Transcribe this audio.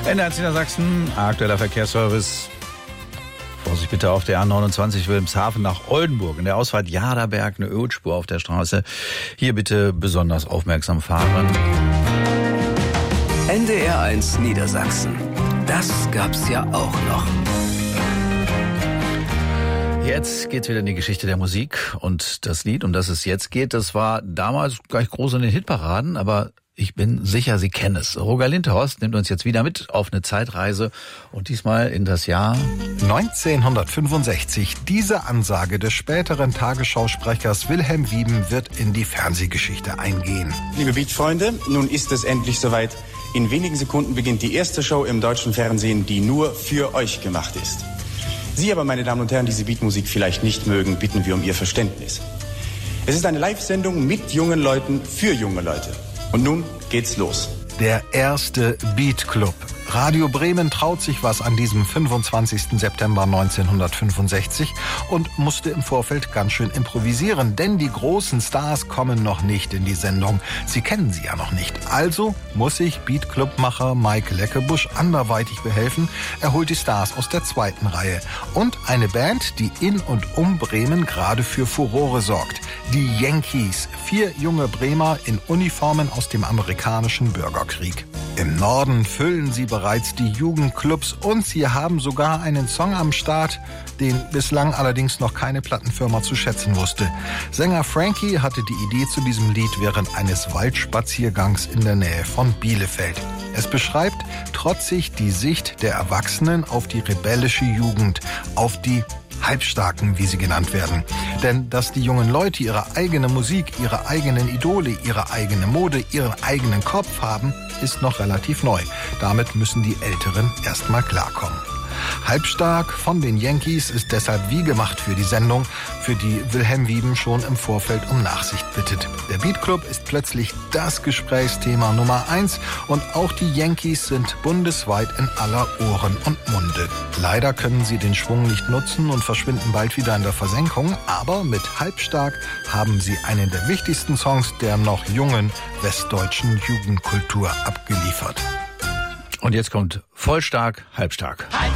NDR Niedersachsen, aktueller Verkehrsservice. Vorsicht bitte auf der A29 Wilhelmshaven nach Oldenburg. In der Ausfahrt Jaderberg eine Ölspur auf der Straße. Hier bitte besonders aufmerksam fahren. NDR1 Niedersachsen. Das gab's ja auch noch. Jetzt geht's wieder in die Geschichte der Musik. Und das Lied, um das es jetzt geht, das war damals gar nicht groß in den Hitparaden, aber ich bin sicher, Sie kennen es. Roger Linthorst nimmt uns jetzt wieder mit auf eine Zeitreise und diesmal in das Jahr 1965. Diese Ansage des späteren Tagesschausprechers Wilhelm Wieben wird in die Fernsehgeschichte eingehen. Liebe Beat-Freunde, nun ist es endlich soweit. In wenigen Sekunden beginnt die erste Show im deutschen Fernsehen, die nur für euch gemacht ist. Sie aber, meine Damen und Herren, die diese Beatmusik vielleicht nicht mögen, bitten wir um Ihr Verständnis. Es ist eine Live-Sendung mit jungen Leuten für junge Leute. Und nun geht's los. Der erste Beat Club. Radio Bremen traut sich was an diesem 25. September 1965 und musste im Vorfeld ganz schön improvisieren, denn die großen Stars kommen noch nicht in die Sendung. Sie kennen sie ja noch nicht. Also muss sich Beat Club-Macher Mike Leckebusch anderweitig behelfen. Er holt die Stars aus der zweiten Reihe. Und eine Band, die in und um Bremen gerade für Furore sorgt. Die Yankees. 4 junge Bremer in Uniformen aus dem amerikanischen Bürgerkrieg. Im Norden füllen sie bereits die Jugendclubs und sie haben sogar einen Song am Start, den bislang allerdings noch keine Plattenfirma zu schätzen wusste. Sänger Frankie hatte die Idee zu diesem Lied während eines Waldspaziergangs in der Nähe von Bielefeld. Es beschreibt trotzig die Sicht der Erwachsenen auf die rebellische Jugend, auf die Halbstarken, wie sie genannt werden. Denn dass die jungen Leute ihre eigene Musik, ihre eigenen Idole, ihre eigene Mode, ihren eigenen Kopf haben, ist noch relativ neu. Damit müssen die Älteren erstmal klarkommen. Halbstark von den Yankees ist deshalb wie gemacht für die Sendung, für die Wilhelm Wieben schon im Vorfeld um Nachsicht bittet. Der Beat Club ist plötzlich das Gesprächsthema Nummer 1 und auch die Yankees sind bundesweit in aller Ohren und Munde. Leider können sie den Schwung nicht nutzen und verschwinden bald wieder in der Versenkung, aber mit Halbstark haben sie einen der wichtigsten Songs der noch jungen westdeutschen Jugendkultur abgeliefert. Und jetzt kommt Vollstark, Halbstark. Halbstark,